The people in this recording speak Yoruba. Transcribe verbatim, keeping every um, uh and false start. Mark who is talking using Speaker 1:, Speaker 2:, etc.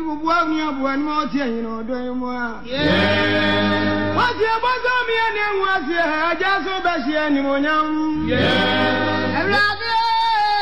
Speaker 1: bubu ni abu ani mo tie yin no do yin mo a yeah wa tie bozo mi ani enwa tie aja so be hie ni mo nyam yeah